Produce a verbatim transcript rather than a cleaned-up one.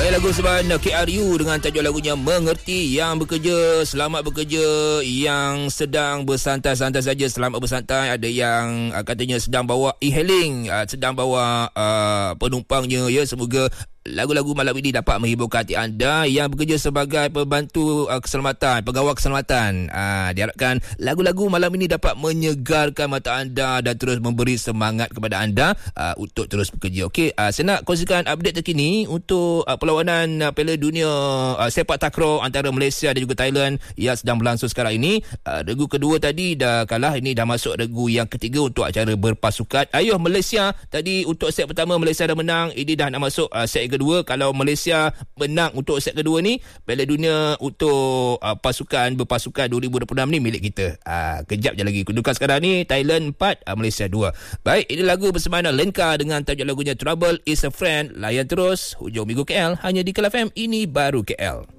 Baik, lagu sebahan K R U dengan tajuk lagunya Mengerti. Yang bekerja, selamat bekerja. Yang sedang bersantai-santai saja, selamat bersantai. Ada yang uh, katanya sedang bawa e-hailing, uh, sedang bawa uh, penumpangnya. Ya, semoga lagu-lagu malam ini dapat menghiburkan hati anda. Yang bekerja sebagai pembantu uh, keselamatan, pegawai keselamatan, uh, diharapkan lagu-lagu malam ini dapat menyegarkan mata anda dan terus memberi semangat kepada anda uh, untuk terus bekerja. Okey, uh, saya nak kongsikan update terkini untuk uh, perlawanan uh, Piala Dunia uh, sepak takraw antara Malaysia dan juga Thailand yang sedang berlangsung sekarang ini. Uh, regu kedua tadi dah kalah, ini dah masuk regu yang ketiga untuk acara berpasukan. Ayuh Malaysia tadi untuk set pertama Malaysia dah menang, ini dah nak masuk uh, set kedua. Kalau Malaysia menang untuk set kedua ni, Piala Dunia untuk uh, pasukan berpasukan dua ribu dua puluh enam ni milik kita. Uh, kejap je lagi. Kedudukan sekarang ni Thailand empat, uh, Malaysia dua. Baik, ini lagu bersama Lenka dengan tajuk lagunya Trouble is a Friend. Layan terus hujung minggu K L hanya di K L F M. Ini baru K L.